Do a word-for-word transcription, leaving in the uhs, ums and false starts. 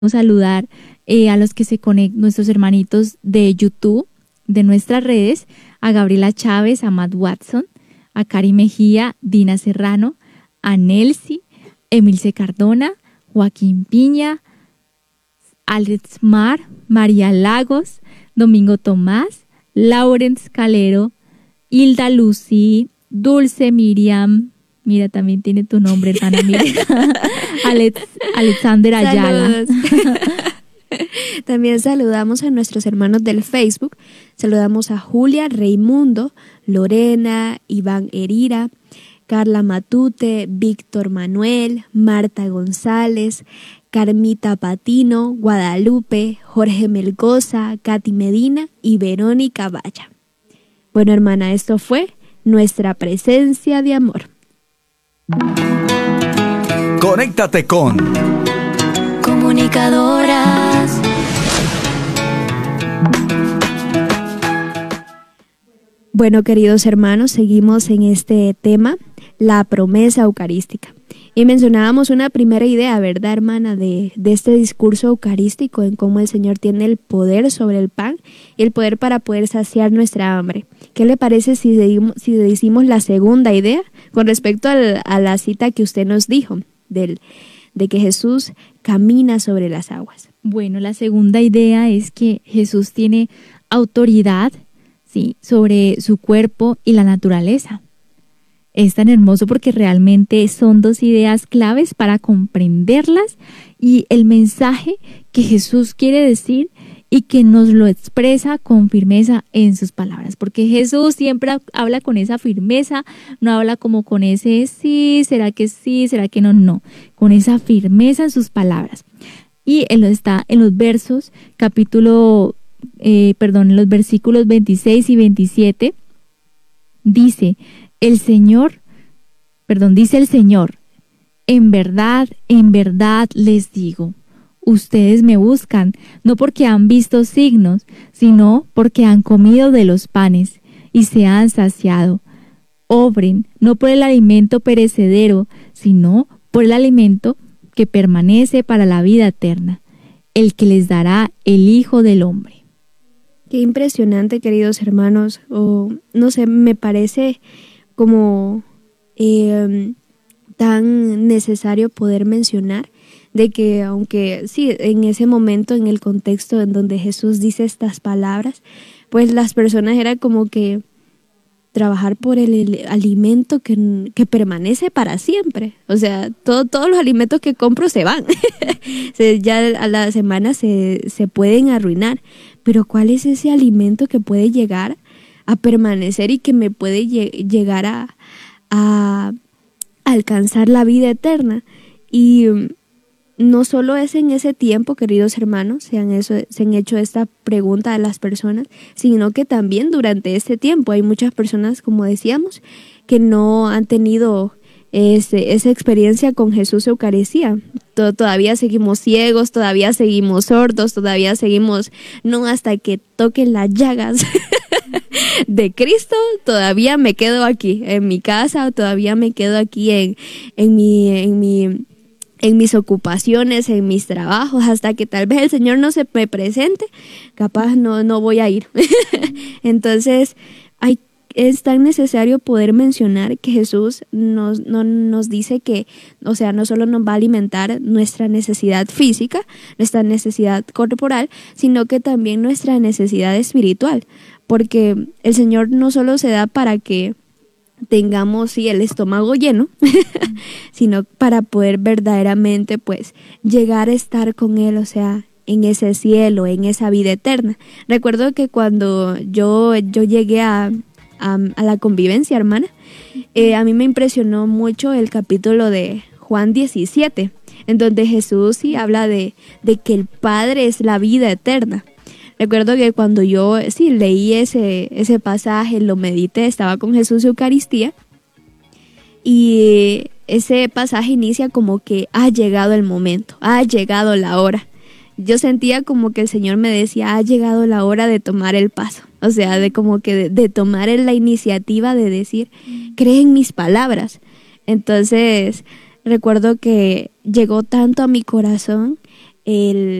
saludar eh, a los que se conectan, nuestros hermanitos de YouTube, de nuestras redes, a Gabriela Chávez, a Matt Watson, a Cari Mejía, Dina Serrano, a Nelsi, Emilce Cardona, Joaquín Piña, Alex Mar, María Lagos, Domingo Tomás, Lawrence Calero, Hilda Lucy, Dulce Miriam, mira, también tiene tu nombre, hermana Miriam, Alex, Alexander Ayala. También saludamos a nuestros hermanos del Facebook. Saludamos a Julia, Raimundo, Lorena, Iván Herira, Carla Matute, Víctor Manuel, Marta González, Carmita Patino, Guadalupe, Jorge Melgoza, Katy Medina y Verónica Valla. Bueno, hermana, esto fue nuestra presencia de amor. Conéctate con Comunicadoras. Bueno, queridos hermanos, seguimos en este tema, la promesa eucarística. Y mencionábamos una primera idea, ¿verdad, hermana? De, de este discurso eucarístico, en cómo el Señor tiene el poder sobre el pan y el poder para poder saciar nuestra hambre. ¿Qué le parece si, seguimos, si decimos la segunda idea con respecto al, a la cita que usted nos dijo, del, de que Jesús camina sobre las aguas? Bueno, la segunda idea es que Jesús tiene autoridad, ¿sí?, sobre su cuerpo y la naturaleza. Es tan hermoso porque realmente son dos ideas claves para comprenderlas y el mensaje que Jesús quiere decir y que nos lo expresa con firmeza en sus palabras. Porque Jesús siempre habla con esa firmeza, no habla como con ese sí, será que sí, será que no, no, con esa firmeza en sus palabras. Y él está en los versos, capítulo, eh, perdón, en los versículos veintiséis y veintisiete, dice, el Señor, perdón, dice el Señor, en verdad, en verdad les digo, ustedes me buscan, no porque han visto signos, sino porque han comido de los panes y se han saciado. Obren, no por el alimento perecedero, sino por el alimento que permanece para la vida eterna, el que les dará el Hijo del Hombre. Qué impresionante, queridos hermanos, o no sé, me parece como eh, tan necesario poder mencionar de que aunque sí, en ese momento, en el contexto en donde Jesús dice estas palabras, pues las personas era como que trabajar por el, el alimento que, que permanece para siempre. O sea, todo, todos los alimentos que compro se van. Ya a la semana se, se pueden arruinar. Pero ¿cuál es ese alimento que puede llegar a permanecer y que me puede lle- llegar a, a alcanzar la vida eterna? Y no solo es en ese tiempo, queridos hermanos, se han, eso, se han hecho esta pregunta a las personas, sino que también durante este tiempo hay muchas personas, como decíamos, que no han tenido ese, esa experiencia con Jesús Eucaristía. Todo, todavía seguimos ciegos, todavía seguimos sordos, todavía seguimos, no hasta que toquen las llagas de Cristo, todavía me quedo aquí en mi casa, todavía me quedo aquí en, en mi... En mi en mis ocupaciones, en mis trabajos, hasta que tal vez el Señor no se me presente, capaz no, no voy a ir. Entonces, hay, es tan necesario poder mencionar que Jesús nos, no, nos dice que, o sea, no solo nos va a alimentar nuestra necesidad física, nuestra necesidad corporal, sino que también nuestra necesidad espiritual, porque el Señor no solo se da para que tengamos sí el estómago lleno, sino para poder verdaderamente pues llegar a estar con Él, o sea, en ese cielo, en esa vida eterna. Recuerdo que cuando yo, yo llegué a, a, a la convivencia, hermana, eh, a mí me impresionó mucho el capítulo de Juan diecisiete, en donde Jesús sí habla de, de que el Padre es la vida eterna. Recuerdo que cuando yo sí leí ese, ese pasaje, lo medité, estaba con Jesús Eucaristía, y ese pasaje inicia como que ha llegado el momento, ha llegado la hora. Yo sentía como que el Señor me decía, ha llegado la hora de tomar el paso. O sea, de como que de, de tomar la iniciativa de decir, cree en mis palabras. Entonces, recuerdo que llegó tanto a mi corazón el